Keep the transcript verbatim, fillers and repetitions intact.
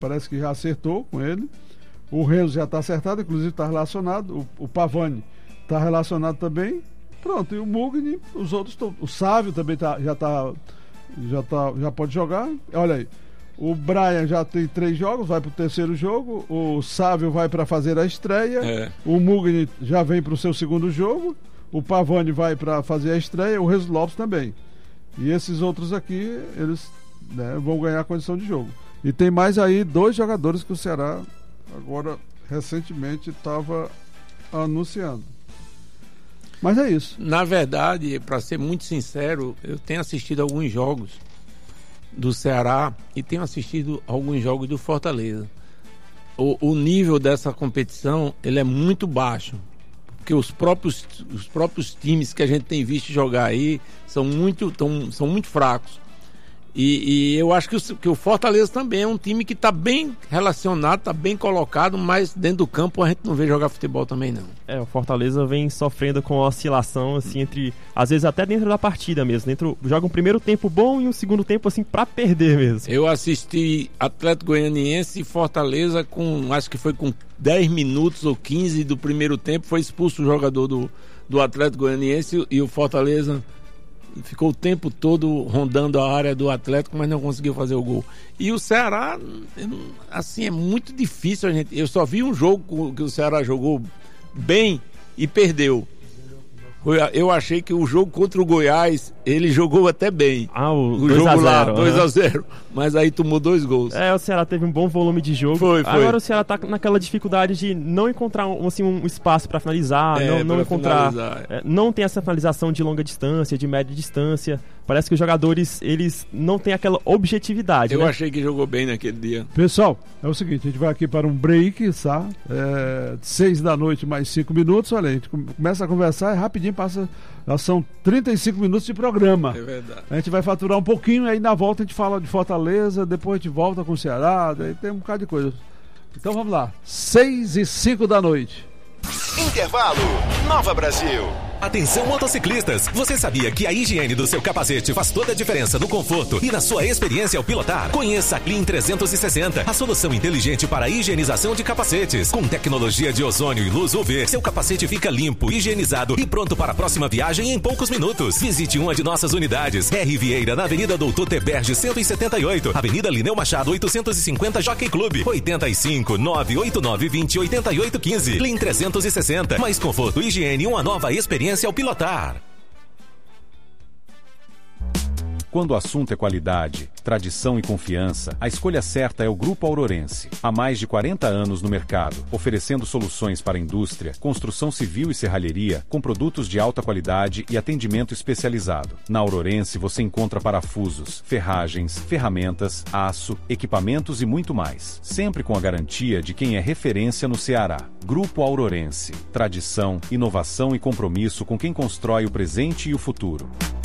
parece que já acertou com ele. O Renzo já está acertado, inclusive está relacionado. O, o Pavani está relacionado também. Pronto, e o Mugni, os outros estão. O Sávio também tá, já, tá, já, tá, já pode jogar. Olha aí. O Brian já tem três jogos, vai para o terceiro jogo. O Sávio vai para fazer a estreia. É. O Mugni já vem para o seu segundo jogo. O Pavani vai para fazer a estreia. O Renzo Lopes também. E esses outros aqui, eles, né, vão ganhar condição de jogo. E tem mais aí dois jogadores que o Ceará agora recentemente estava anunciando. Mas é isso. Na verdade, para ser muito sincero, eu tenho assistido alguns jogos do Ceará e tenho assistido alguns jogos do Fortaleza. O, o nível dessa competição, ele é muito baixo, porque os próprios, os próprios times que a gente tem visto jogar aí são muito, tão, são muito fracos. E, e eu acho que o, que o Fortaleza também é um time que está bem relacionado, está bem colocado, mas dentro do campo a gente não vê jogar futebol também não. É, o Fortaleza vem sofrendo com oscilação, assim, entre, às vezes até dentro da partida mesmo, dentro, joga um primeiro tempo bom e um segundo tempo, assim, pra perder mesmo. Eu assisti Atlético Goianiense e Fortaleza com, acho que foi com dez minutos ou quinze do primeiro tempo, foi expulso o jogador do, do Atlético Goianiense e o Fortaleza ficou o tempo todo rondando a área do Atlético, mas não conseguiu fazer o gol. E o Ceará, assim, é muito difícil a gente... Eu só vi um jogo que o Ceará jogou bem e perdeu. Eu achei que o jogo contra o Goiás, ele jogou até bem. Ah, o, o jogo lá, dois a zero. Mas aí tomou dois gols. É, o Ceará teve um bom volume de jogo. Foi, foi. Agora o Ceará tá naquela dificuldade de não encontrar um, assim, um espaço para finalizar, é, não, não encontrar... É, não tem essa finalização de longa distância, de média distância. Parece que os jogadores, eles não têm aquela objetividade. Eu né? achei que jogou bem naquele dia. Pessoal, é o seguinte, a gente vai aqui para um break, tá? É, seis da noite mais cinco minutos, olha, a gente começa a conversar e rapidinho passa, já são trinta e cinco minutos de programa. É verdade. A gente vai faturar um pouquinho, aí na volta a gente fala de Fortaleza, depois a gente volta com o Ceará, daí tem um bocado de coisa. Então vamos lá, seis e cinco da noite. Intervalo, Nova Brasil. Atenção motociclistas, você sabia que a higiene do seu capacete faz toda a diferença no conforto e na sua experiência ao pilotar? Conheça a Clean trezentos e sessenta, a solução inteligente para a higienização de capacetes. Com tecnologia de ozônio e luz U V, seu capacete fica limpo, higienizado e pronto para a próxima viagem em poucos minutos. Visite uma de nossas unidades. R. Vieira, na Avenida Doutor Teberge cento e setenta e oito, Avenida Lineu Machado oitocentos e cinquenta, Jockey Club, oitenta e cinco, nove oito nove, vinte, oitenta e oito, quinze. Clean trezentos e sessenta, mais conforto, higiene e uma nova experiência ao pilotar. Quando o assunto é qualidade, tradição e confiança, a escolha certa é o Grupo Aurorense. Há mais de quarenta anos no mercado, oferecendo soluções para a indústria, construção civil e serralheria, com produtos de alta qualidade e atendimento especializado. Na Aurorense você encontra parafusos, ferragens, ferramentas, aço, equipamentos e muito mais. Sempre com a garantia de quem é referência no Ceará. Grupo Aurorense. Tradição, inovação e compromisso com quem constrói o presente e o futuro.